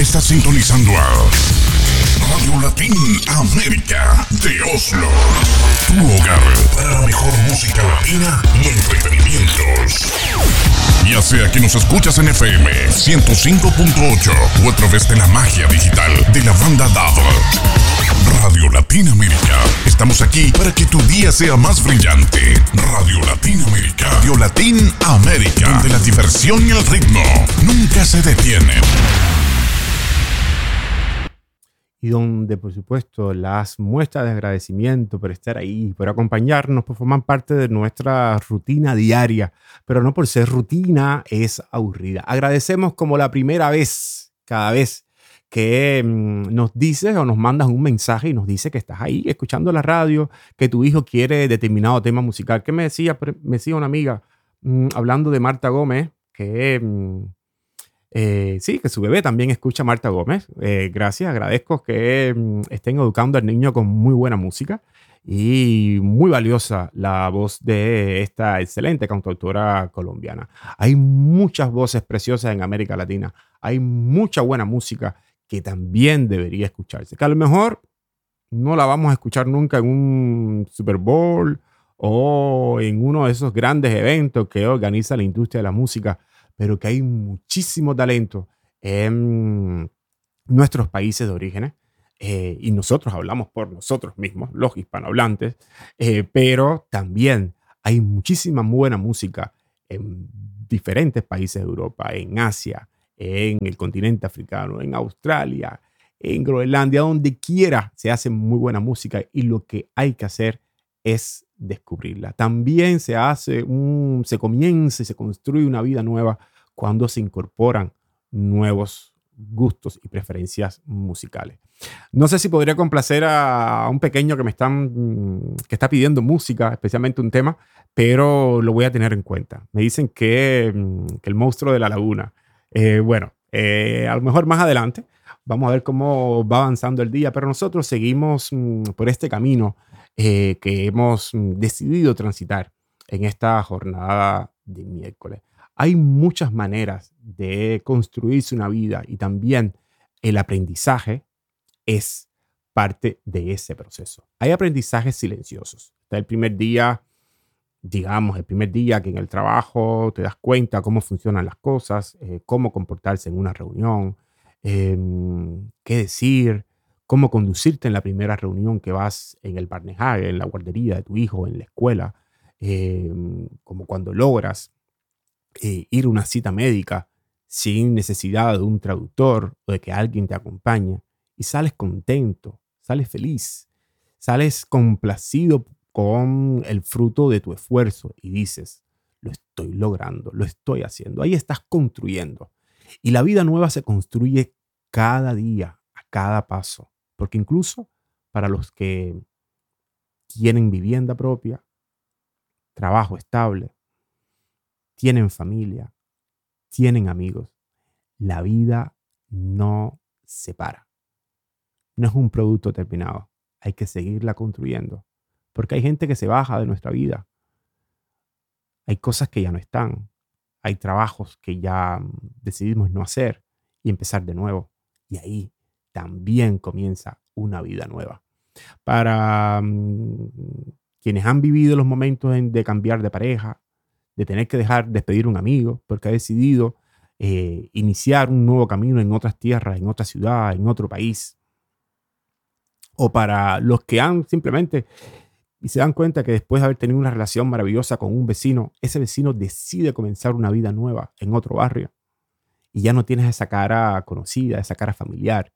Estás sintonizando a Radio Latin América de Oslo, tu hogar para la mejor música latina y entretenimientos. Ya sea que nos escuchas en FM 105.8 o a través de la magia digital de la banda DAB. Radio Latinoamérica. Estamos aquí para que tu día sea más brillante. Radio Latinoamérica. Radio Latin América. Donde la diversión y el ritmo nunca se detienen. Y donde, por supuesto, las muestras de agradecimiento por estar ahí, por acompañarnos, por formar parte de nuestra rutina diaria. Pero no por ser rutina, es aburrida. Agradecemos como la primera vez, cada vez que nos dices o nos mandas un mensaje y nos dice que estás ahí escuchando la radio, que tu hijo quiere determinado tema musical. ¿Qué me decía? Me decía una amiga hablando de Marta Gómez, que sí, que su bebé también escucha a Marta Gómez. Gracias, agradezco que estén educando al niño con muy buena música y muy valiosa la voz de esta excelente cantautora colombiana. Hay muchas voces preciosas en América Latina, hay mucha buena música que también debería escucharse, que a lo mejor no la vamos a escuchar nunca en un Super Bowl o en uno de esos grandes eventos que organiza la industria de la música, pero que hay muchísimo talento en nuestros países de origen, y nosotros hablamos por nosotros mismos, los hispanohablantes, pero también hay muchísima buena música en diferentes países de Europa, en Asia, en el continente africano, en Australia, en Groenlandia, donde quiera se hace muy buena música y lo que hay que hacer es descubrirla. También se comienza y se construye una vida nueva cuando se incorporan nuevos gustos y preferencias musicales. No sé si podría complacer a un pequeño que que está pidiendo música, especialmente un tema, pero lo voy a tener en cuenta. Me dicen que el monstruo de la laguna. A lo mejor más adelante vamos a ver cómo va avanzando el día, pero nosotros seguimos por este camino que hemos decidido transitar en esta jornada de miércoles. Hay muchas maneras de construirse una vida y también el aprendizaje es parte de ese proceso. Hay aprendizajes silenciosos. Está el primer día, digamos, el primer día que en el trabajo te das cuenta cómo funcionan las cosas, cómo comportarse en una reunión, qué decir, cómo conducirte en la primera reunión que vas en el Barnehage, en la guardería de tu hijo, en la escuela, como cuando logras ir a una cita médica sin necesidad de un traductor o de que alguien te acompañe y sales contento, sales feliz, sales complacido con el fruto de tu esfuerzo y dices, lo estoy logrando, lo estoy haciendo. Ahí estás construyendo. Y la vida nueva se construye cada día, a cada paso. Porque incluso para los que tienen vivienda propia, trabajo estable, tienen familia, tienen amigos, la vida no se para. No es un producto terminado. Hay que seguirla construyendo. Porque hay gente que se baja de nuestra vida. Hay cosas que ya no están. Hay trabajos que ya decidimos no hacer y empezar de nuevo. Y ahí también comienza una vida nueva. Para quienes han vivido los momentos de cambiar de pareja, de tener que despedir un amigo porque ha decidido iniciar un nuevo camino en otras tierras, en otra ciudad, en otro país. O para los que han simplemente y se dan cuenta que después de haber tenido una relación maravillosa con un vecino, ese vecino decide comenzar una vida nueva en otro barrio. Y ya no tienes esa cara conocida, esa cara familiar,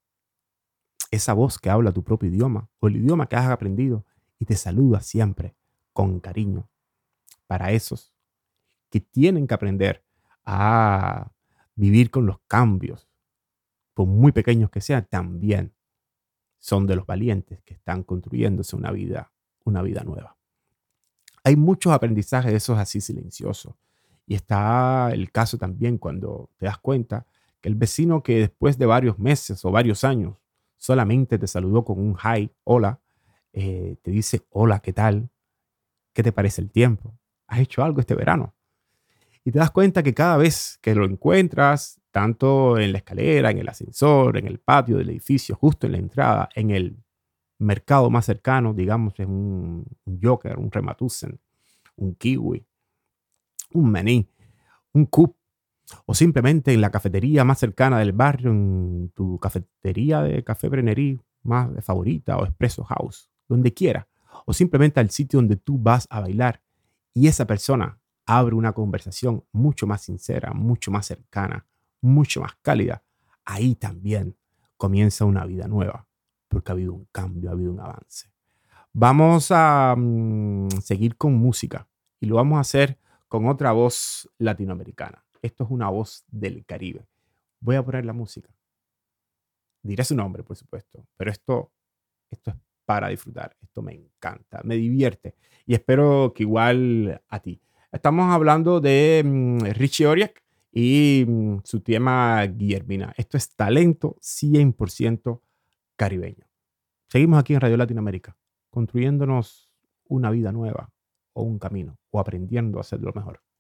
esa voz que habla tu propio idioma o el idioma que has aprendido y te saluda siempre con cariño. Para esos que tienen que aprender a vivir con los cambios, por muy pequeños que sean, también son de los valientes que están construyéndose una vida nueva. Hay muchos aprendizajes de esos así silenciosos. Y está el caso también cuando te das cuenta que el vecino que después de varios meses o varios años solamente te saludó con un hi, hola, te dice, hola, ¿qué tal? ¿Qué te parece el tiempo? ¿Has hecho algo este verano? Y te das cuenta que cada vez que lo encuentras, tanto en la escalera, en el ascensor, en el patio del edificio, justo en la entrada, en el mercado más cercano, digamos, en un Joker, un Rema-1000, un Kiwi, un Mení, un Coop, o simplemente en la cafetería más cercana del barrio, en tu cafetería de café Brenerí más favorita o Espresso House, donde quiera, o simplemente al sitio donde tú vas a bailar y esa persona abre una conversación mucho más sincera, mucho más cercana, mucho más cálida. Ahí también comienza una vida nueva, porque ha habido un cambio, ha habido un avance. Vamos a seguir con música y lo vamos a hacer con otra voz latinoamericana. Esto es una voz del Caribe. Voy a poner la música. Diré su nombre, por supuesto, pero esto es para disfrutar. Esto me encanta, me divierte y espero que igual a ti. Estamos hablando de Richie Oriak y su tema Guillermina. Esto es talento 100% caribeño. Seguimos aquí en Radio Latinoamérica, construyéndonos una vida nueva o un camino o aprendiendo a hacerlo mejor.